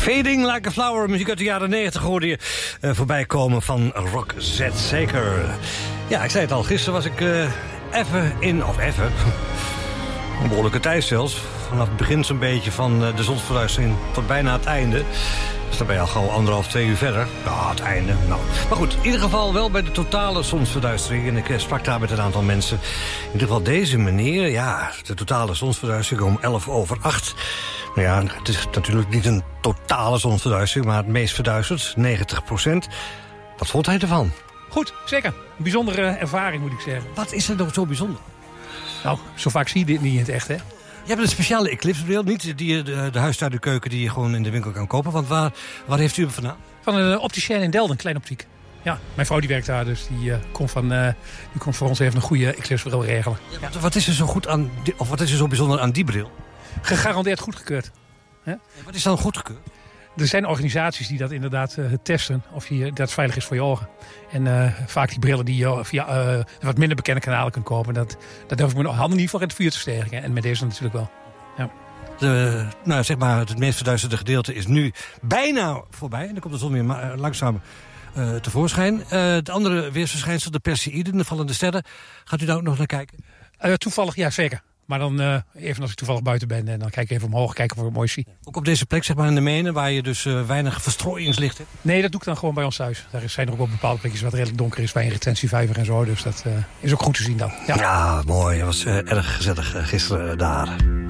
Fading Like a Flower, muziek uit de jaren 90 hoorde je voorbij komen van Roxette. Zeker. Ja, ik zei het al, gisteren was ik even, een behoorlijke tijd zelfs. Vanaf het begin zo'n beetje van de zonsverduistering tot bijna het einde. Dus dan ben je al gauw 1,5, 2 uur verder. Ja, het einde. Nou. Maar goed, in ieder geval wel bij de totale zonsverduistering. En ik sprak daar met een aantal mensen. In ieder geval deze meneer, ja, de totale zonsverduistering om 7:11. Nou ja, het is natuurlijk niet een totale zonsverduistering, maar het meest verduisterd, 90%. Wat vond hij ervan? Goed, zeker. Een bijzondere ervaring, moet ik zeggen. Wat is er nog zo bijzonder? Nou, zo vaak zie je dit niet in het echt, hè? Je hebt een speciale eclipsebril, niet de huistuinkeuken die je gewoon in de winkel kan kopen. Want waar heeft u hem vandaan? Van een opticien in Delden, een kleine optiek. Ja, mijn vrouw die werkt daar, dus die komt voor ons even een goede eclipsebril regelen. Ja. Wat is er zo goed aan, of wat is er zo bijzonder aan die bril? Gegarandeerd goedgekeurd. Ja, wat is dan goedgekeurd? Er zijn organisaties die dat inderdaad testen of dat veilig is voor je ogen. En vaak die brillen die je via wat minder bekende kanalen kunt kopen, dat durf ik mijn handen niet voor in het vuur te steken. En met deze natuurlijk wel. Ja. Zeg maar, het meest verduisterde gedeelte is nu bijna voorbij. En dan komt de zon weer langzaam tevoorschijn. Het andere weersverschijnsel, de Perseïden, de vallende sterren. Gaat u daar ook nog naar kijken? Toevallig, ja zeker. Maar dan even als ik toevallig buiten ben, en dan kijk ik even omhoog, kijken of ik het mooi zie. Ook op deze plek, zeg maar in de Menen, waar je dus weinig verstrooiingslicht hebt? Nee, dat doe ik dan gewoon bij ons thuis. Daar zijn er ook wel bepaalde plekjes wat redelijk donker is bij een retentievijver en zo. Dus dat is ook goed te zien dan. Ja, mooi. Het was erg gezellig gisteren daar.